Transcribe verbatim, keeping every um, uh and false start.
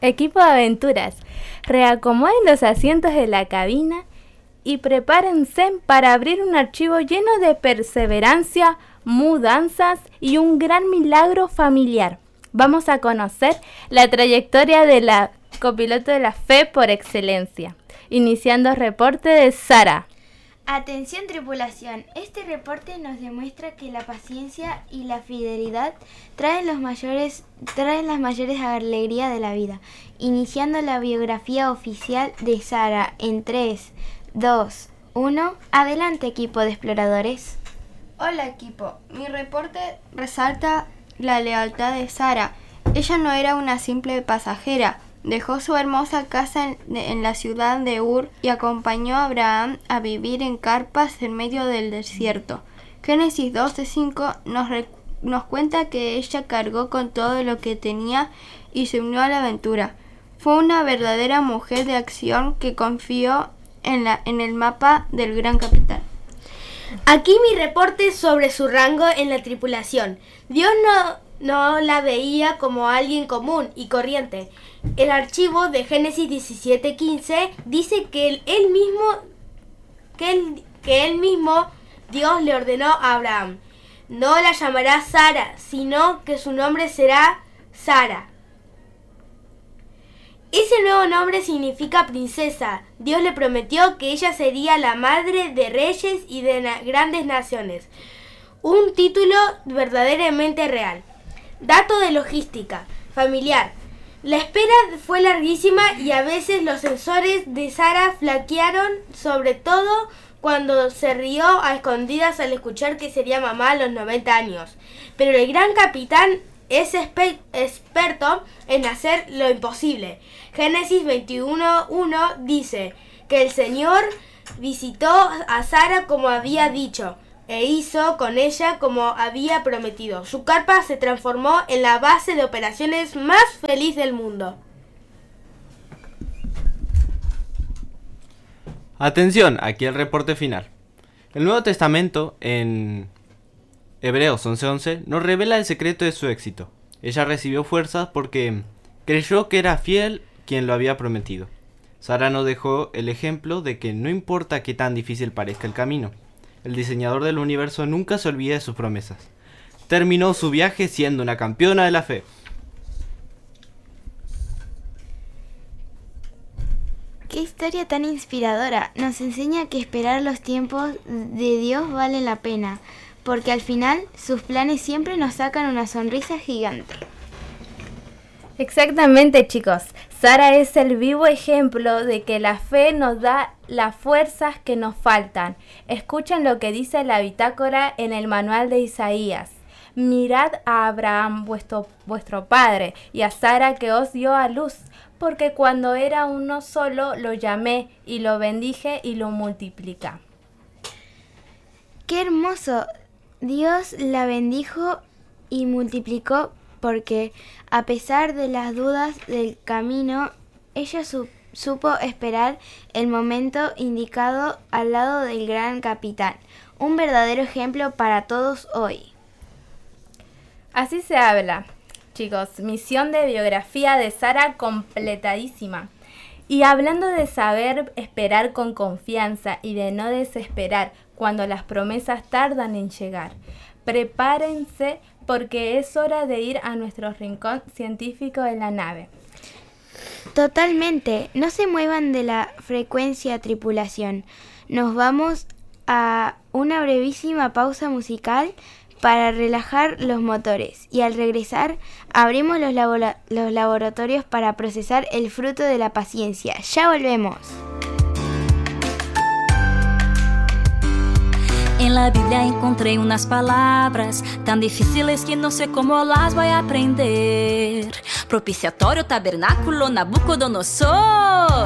Equipo de aventuras, reacomoden los asientos de la cabina y prepárense para abrir un archivo lleno de perseverancia, mudanzas y un gran milagro familiar. Vamos a conocer la trayectoria de la copiloto de la fe por excelencia. Iniciando reporte de Sara. Atención tripulación, este reporte nos demuestra que la paciencia y la fidelidad traen, los mayores, traen las mayores alegrías de la vida. Iniciando la biografía oficial de Sara en tres, dos, uno. Adelante, equipo de exploradores. Hola equipo, mi reporte resalta la lealtad de Sara. Ella no era una simple pasajera. Dejó su hermosa casa en, en la ciudad de Ur y acompañó a Abraham a vivir en carpas en medio del desierto. Génesis doce cinco nos, re, nos cuenta que ella cargó con todo lo que tenía y se unió a la aventura. Fue una verdadera mujer de acción que confió en, la, en el mapa del gran capitán. Aquí mi reporte sobre su rango en la tripulación. Dios no... No la veía como alguien común y corriente. El archivo de Génesis diecisiete quince dice que él, él mismo, que él, que él mismo, Dios le ordenó a Abraham: no la llamará Sara, sino que su nombre será Sara. Ese nuevo nombre significa princesa. Dios le prometió que ella sería la madre de reyes y de na- grandes naciones. Un título verdaderamente real. Dato de logística familiar. La espera fue larguísima y a veces los sensores de Sara flaquearon, sobre todo cuando se rió a escondidas al escuchar que sería mamá a los noventa años. Pero el gran capitán es espe- experto en hacer lo imposible. Génesis veintiuno uno dice que el Señor visitó a Sara como había dicho, e hizo con ella como había prometido. Su carpa se transformó en la base de operaciones más feliz del mundo. Atención, aquí el reporte final. El Nuevo Testamento, en Hebreos once once, nos revela el secreto de su éxito. Ella recibió fuerzas porque creyó que era fiel quien lo había prometido. Sara nos dejó el ejemplo de que no importa qué tan difícil parezca el camino, el diseñador del universo nunca se olvida de sus promesas. Terminó su viaje siendo una campeona de la fe. Qué historia tan inspiradora. Nos enseña que esperar los tiempos de Dios vale la pena, porque al final sus planes siempre nos sacan una sonrisa gigante. Exactamente, chicos. Sara es el vivo ejemplo de que la fe nos da las fuerzas que nos faltan. Escuchen lo que dice la bitácora en el manual de Isaías. Mirad a Abraham, vuestro, vuestro padre, y a Sara que os dio a luz, porque cuando era uno solo lo llamé y lo bendije y lo multiplica. ¡Qué hermoso! Dios la bendijo y multiplicó porque, a pesar de las dudas del camino, ella su- supo esperar el momento indicado al lado del gran capitán. Un verdadero ejemplo para todos hoy. Así se habla, chicos. Misión de biografía de Sara completadísima. Y hablando de saber esperar con confianza y de no desesperar cuando las promesas tardan en llegar, prepárense porque es hora de ir a nuestro rincón científico de la nave. Totalmente. No se muevan de la frecuencia tripulación. Nos vamos a una brevísima pausa musical para relajar los motores. Y al regresar, abrimos los, labora- los laboratorios para procesar el fruto de la paciencia. ¡Ya volvemos! En la Biblia encontré unas palabras tan difíciles que no sé cómo las voy a aprender. Propiciatorio, tabernáculo, Nabucodonosor.